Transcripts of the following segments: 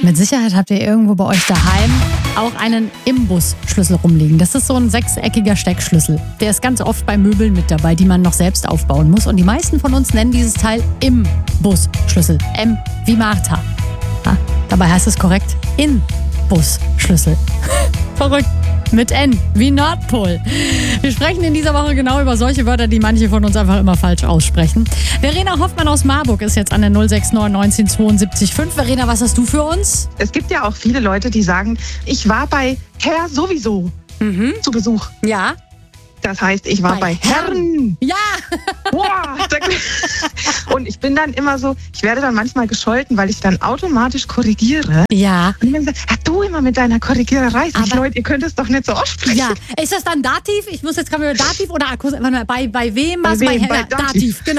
Mit Sicherheit habt ihr irgendwo bei euch daheim auch einen Imbusschlüssel rumliegen. Das ist so ein sechseckiger Steckschlüssel. Der ist ganz oft bei Möbeln mit dabei, die man noch selbst aufbauen muss. Und die meisten von uns nennen dieses Teil Imbusschlüssel. M wie Martha. Ja, dabei heißt es korrekt Inbusschlüssel. Verrückt. Mit N, wie Nordpol. Wir sprechen in dieser Woche genau über solche Wörter, die manche von uns einfach immer falsch aussprechen. Verena Hoffmann aus Marburg ist jetzt an der 069 1972 5. Verena, was hast du für uns? Es gibt ja auch viele Leute, die sagen, ich war bei Herr sowieso zu Besuch. Ja. Das heißt, ich war bei Herrn. Ja. Boah. Und ich bin dann immer so, ich werde dann manchmal gescholten, weil ich dann automatisch korrigiere. Ja. Und die sagen, du immer mit deiner Korrigiererei. Leute, ihr könnt es doch nicht so aussprechen. Ja. Ist das dann Dativ? Ich muss jetzt gerade wieder Dativ oder Akkus? Bei wem? Bei Was? wem? Bei Dativ, genau.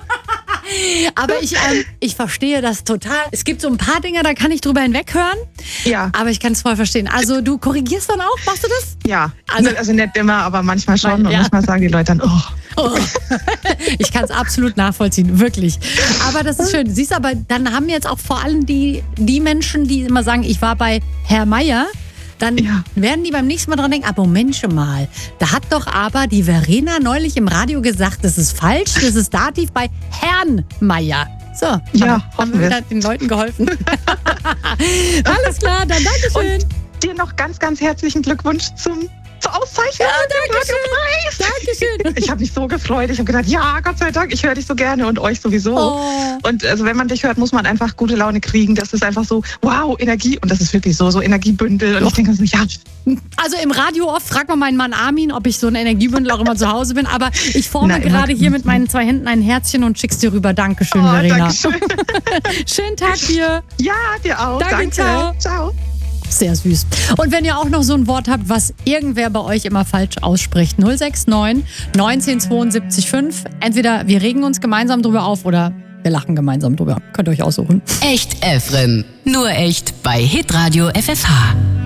Aber ich verstehe das total. Es gibt so ein paar Dinge, da kann ich drüber hinweghören. Ja. Aber ich kann es voll verstehen. Also du korrigierst dann auch? Machst du das? Ja. Also nicht immer, aber manchmal schon. Und manchmal sagen die Leute dann, Oh. Ich kann es absolut nachvollziehen, wirklich. Aber das ist schön. Siehst du, aber dann haben jetzt auch vor allem die Menschen, die immer sagen, ich war bei Herr Meier, dann werden die beim nächsten Mal dran denken, aber Mensch mal, da hat doch aber die Verena neulich im Radio gesagt, das ist falsch, das ist Dativ bei Herrn Meier. So, haben wir wieder den Leuten geholfen. Alles klar, dann Dankeschön. Und dir noch ganz, ganz herzlichen Glückwunsch zur Auszeichnung. Ja, Dankeschön. Ich habe mich so gefreut. Ich habe gedacht, ja, Gott sei Dank, ich höre dich so gerne und euch sowieso. Oh. Und also wenn man dich hört, muss man einfach gute Laune kriegen. Das ist einfach so, wow, Energie. Und das ist wirklich so Energiebündel. Und ich denke so, ja. Also im Radio oft fragt man meinen Mann Armin, ob ich so ein Energiebündel auch immer zu Hause bin. Aber ich forme gerade hier mit meinen 2 Händen ein Herzchen und schick's dir rüber. Dankeschön, Verena. Dankeschön. Schönen Ttag dir. Ja, dir auch. Danke. Ciao. Ciao. Sehr süß. Und wenn ihr auch noch so ein Wort habt, was irgendwer bei euch immer falsch ausspricht, 069 1972 5. Entweder wir regen uns gemeinsam drüber auf oder wir lachen gemeinsam drüber. Könnt ihr euch aussuchen. Echt Efrem. Nur echt bei Hitradio FFH.